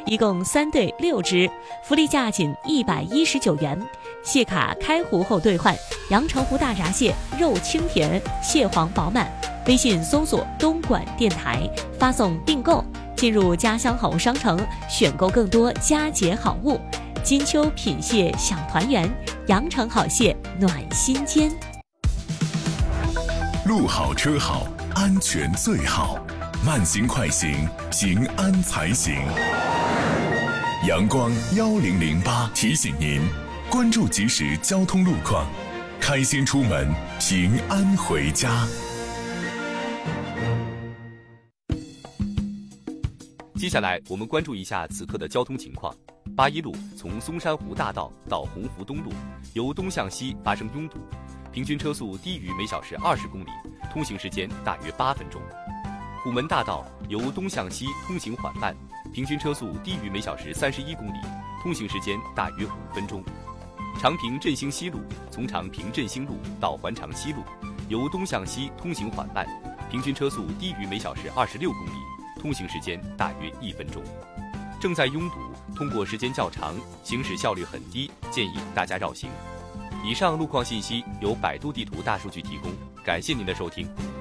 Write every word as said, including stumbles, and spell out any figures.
一共三对六只，福利价仅一百一十九元。蟹卡开湖后兑换，阳澄湖大闸蟹肉清甜，蟹黄饱满。微信搜索东莞电台，发送订购，进入家乡好物商城，选购更多佳节好物。金秋品蟹享团圆，阳澄好蟹暖心间。 路好车好，安全最好，慢行快行，平安才行。阳光一零零八提醒您，关注即时交通路况，开心出门，平安回家。 接下来我们关注一下此刻的交通情况。八一路从松山湖大道到鸿福东路，由东向西发生拥堵，平均车速低于每小时二十公里，通行时间大约八分钟。虎门大道由东向西通行缓慢，平均车速低于每小时三十一公里，通行时间大约五分钟。长平振兴西路从长平振兴路到环长西路，由东向西通行缓慢，平均车速低于每小时二十六公里，通行时间大约一分钟。正在拥堵，通过时间较长，行驶效率很低，建议大家绕行。以上路况信息由百度地图大数据提供，感谢您的收听。